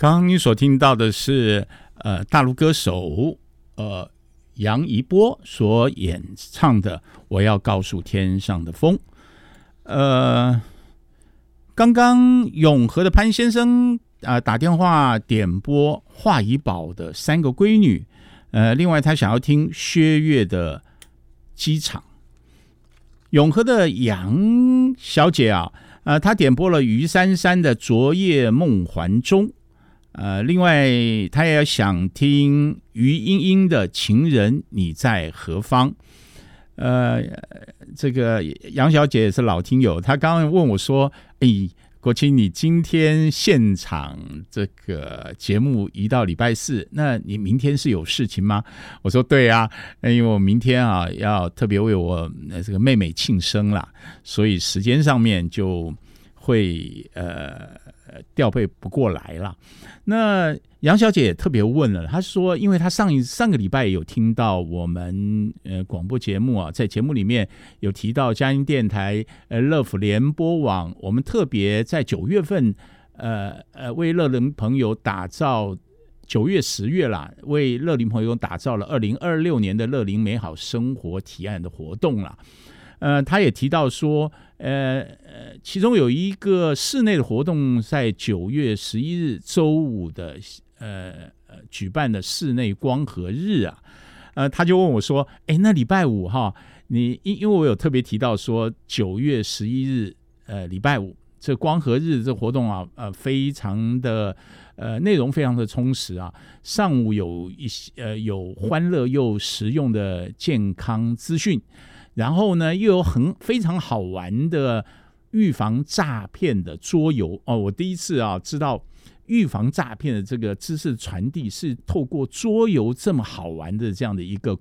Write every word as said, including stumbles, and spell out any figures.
刚刚你所听到的是呃大陆歌手呃杨怡波所演唱的《我要告诉天上的风》。呃，刚刚永和的潘先生啊、呃、打电话点播华怡宝的《三个闺女》，呃，另外他想要听薛岳的《机场》。永和的杨小姐啊，呃，她点播了于珊珊的《昨夜梦还中》。呃，另外，他也想听于莺莺的《情人你在何方》。呃，这个杨小姐也是老听友，她刚刚问我说：“哎，国清，你今天现场这个节目移到礼拜四，那你明天是有事情吗？”我说：“对啊，因为我明天啊要特别为我这个妹妹庆生啦，所以时间上面就会呃调配不过来了。”那杨小姐也特别问了，她说，因为她上一上个礼拜有听到我们呃广播节目啊，在节目里面有提到佳音电台呃乐福联播网，我们特别在九月份呃呃为乐龄朋友打造九月十月啦，为乐龄朋友打造了二零二六年的乐龄美好生活提案的活动啦。呃，他也提到说，呃呃，其中有一个室内的活动，在九月十一日周五的呃呃举办的室内光合日啊，呃，他就问我说，哎，那礼拜五哈，你因因为我有特别提到说，九月十一日呃礼拜五这光合日这活动啊，呃，非常的呃内容非常的充实啊，上午有一些呃有欢乐又实用的健康资讯。然后呢，又有很非常好玩的预防诈骗的桌游哦！我第一次啊知道预防诈骗的这个知识传递是透过桌游这么好玩的这样的一个